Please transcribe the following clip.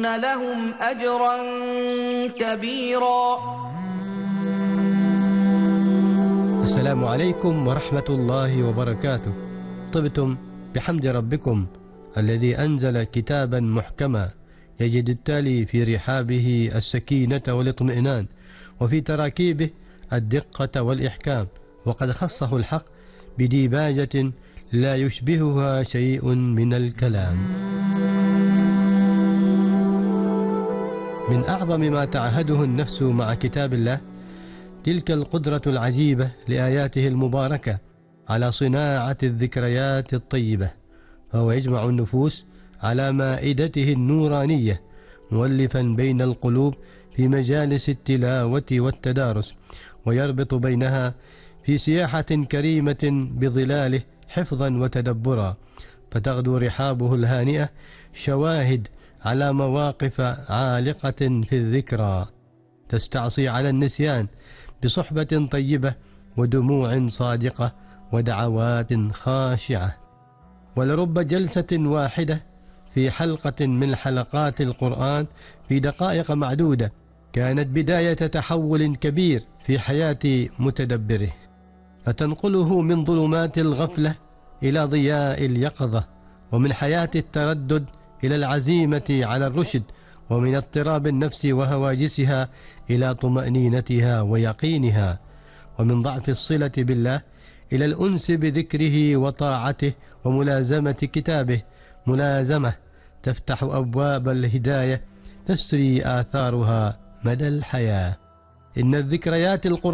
لهم أجرا كبيرا. السلام عليكم ورحمة الله وبركاته. طبتم بحمد ربكم الذي أنزل كتابا محكما يجد التالي في رحابه السكينة والاطمئنان، وفي تراكيبه الدقة والإحكام، وقد خصه الحق بديباجة لا يشبهها شيء من الكلام. من أعظم ما تعهده النفس مع كتاب الله تلك القدرة العجيبة لآياته المباركة على صناعة الذكريات الطيبة، فهو يجمع النفوس على مائدته النورانية، مؤلفا بين القلوب في مجالس التلاوة والتدارس، ويربط بينها في سياحة كريمة بظلاله حفظا وتدبرا، فتغدو رحابه الهانئة شواهد على مواقف عالقة في الذكرى تستعصي على النسيان بصحبة طيبة ودموع صادقة ودعوات خاشعة. ولرب جلسة واحدة في حلقة من حلقات القرآن في دقائق معدودة كانت بداية تحول كبير في حياة متدبره، فتنقله من ظلمات الغفلة إلى ضياء اليقظة، ومن حياة التردد إلى العزيمة على الرشد، ومن اضطراب النفس وهواجسها إلى طمأنينتها ويقينها، ومن ضعف الصلة بالله إلى الأنس بذكره وطاعته وملازمة كتابه، ملازمة تفتح أبواب الهداية تسري آثارها مدى الحياة. إن الذكريات